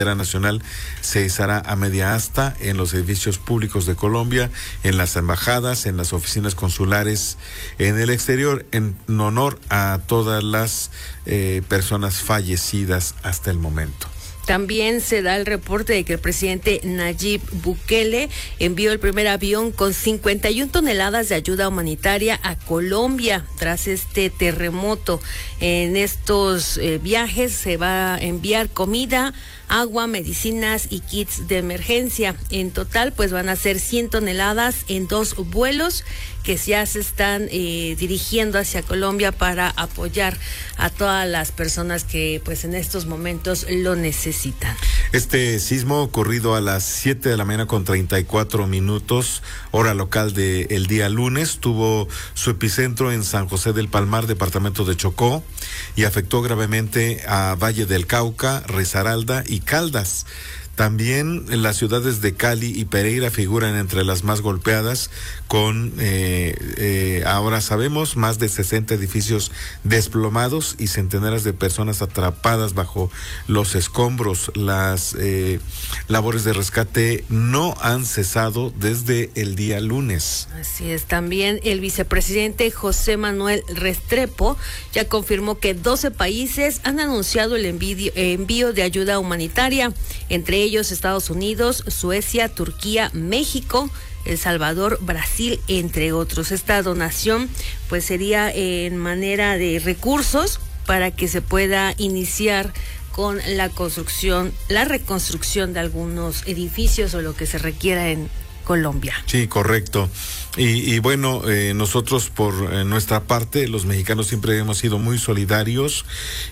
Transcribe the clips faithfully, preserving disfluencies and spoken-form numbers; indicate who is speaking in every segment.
Speaker 1: nacional se izará a media asta en los edificios públicos de Colombia, en las embajadas, en las oficinas consulares, en el exterior, en honor a todas las eh, personas fallecidas hasta el momento.
Speaker 2: También se da el reporte de que el presidente Nayib Bukele envió el primer avión con cincuenta y una toneladas de ayuda humanitaria a Colombia tras este terremoto. En estos eh, viajes se va a enviar comida, agua, medicinas y kits de emergencia. En total, pues van a ser cien toneladas en dos vuelos que ya se están eh, dirigiendo hacia Colombia para apoyar a todas las personas que pues en estos momentos lo necesitan.
Speaker 1: Este sismo ocurrido a las siete de la mañana con treinta y cuatro minutos, hora local del día lunes, tuvo su epicentro en San José del Palmar, departamento de Chocó, y afectó gravemente a Valle del Cauca, Risaralda y Caldas. También las ciudades de Cali y Pereira figuran entre las más golpeadas, con, eh, eh, ahora sabemos, más de sesenta edificios desplomados y centenares de personas atrapadas bajo los escombros. Las eh, labores de rescate no han cesado desde el día lunes.
Speaker 2: Así es, también el vicepresidente José Manuel Restrepo ya confirmó que doce países han anunciado el envío, envío de ayuda humanitaria, entre ellos Estados Unidos, Suecia, Turquía, México, El Salvador, Brasil, entre otros. Esta donación pues sería en manera de recursos para que se pueda iniciar con la construcción, la reconstrucción de algunos edificios o lo que se requiera en Colombia.
Speaker 1: Sí, correcto. Y, y bueno, eh, nosotros por eh, nuestra parte, los mexicanos siempre hemos sido muy solidarios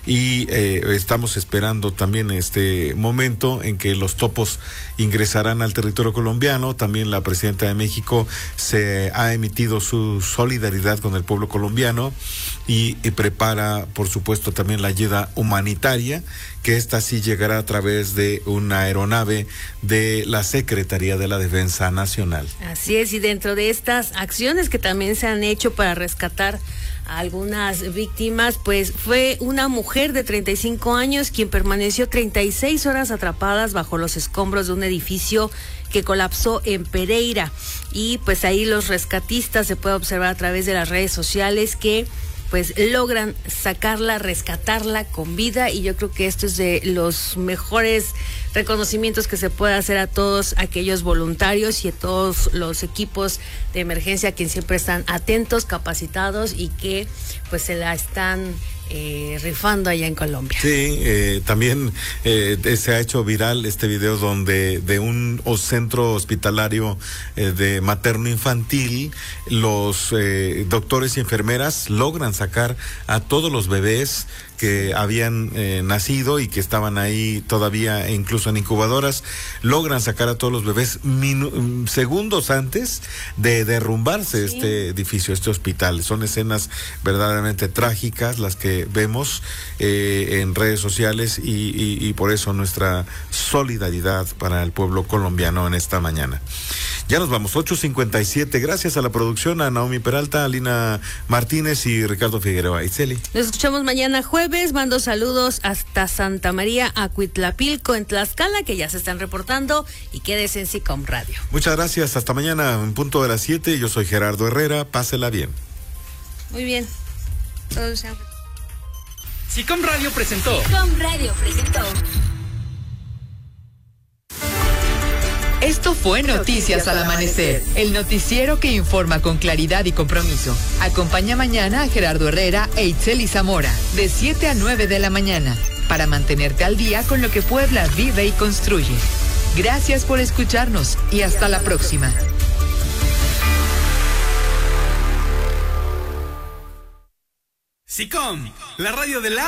Speaker 1: y eh, estamos esperando también este momento en que los topos ingresarán al territorio colombiano. También la presidenta de México se ha emitido su solidaridad con el pueblo colombiano y, y prepara, por supuesto, también la ayuda humanitaria, que esta sí llegará a través de una aeronave de la Secretaría de la Defensa Nacional.
Speaker 2: Así es, y dentro de estas acciones que también se han hecho para rescatar a algunas víctimas, pues fue una mujer de treinta y cinco años quien permaneció treinta y seis horas atrapadas bajo los escombros de un edificio que colapsó en Pereira. Y pues ahí los rescatistas, se puede observar a través de las redes sociales, que pues logran sacarla, rescatarla con vida, y yo creo que esto es de los mejores reconocimientos que se puede hacer a todos aquellos voluntarios y a todos los equipos de emergencia que siempre están atentos, capacitados y que pues se la están Eh, rifando allá en Colombia.
Speaker 1: Sí, eh, también eh, se ha hecho viral este video donde de un o centro hospitalario eh, de materno infantil, los eh, doctores y enfermeras logran sacar a todos los bebés que habían eh, nacido y que estaban ahí todavía incluso en incubadoras, logran sacar a todos los bebés minu- segundos antes de derrumbarse sí. este edificio, este hospital. Son escenas verdaderamente trágicas las que vemos eh, en redes sociales y, y, y por eso nuestra solidaridad para el pueblo colombiano en esta mañana. Ya nos vamos, ocho cincuenta y siete. Gracias a la producción, a Naomi Peralta, a Lina Martínez y Ricardo Figueroa. Iseli.
Speaker 2: Nos escuchamos mañana jueves. Mando saludos hasta Santa María, Acuitlapilco, en Tlaxcala, que ya se están reportando, y quédese en SICOM Radio.
Speaker 1: Muchas gracias. Hasta mañana, en punto de las siete. Yo soy Gerardo Herrera. Pásela bien.
Speaker 2: Muy bien. Todos sean...
Speaker 3: SICOM Radio presentó.
Speaker 4: SICOM Radio presentó.
Speaker 5: Esto fue Noticias al Amanecer, el noticiero que informa con claridad y compromiso. Acompaña mañana a Gerardo Herrera e Itzeli Zamora, de siete a nueve de la mañana, para mantenerte al día con lo que Puebla vive y construye. Gracias por escucharnos y hasta la próxima.
Speaker 3: SICOM, la radio de la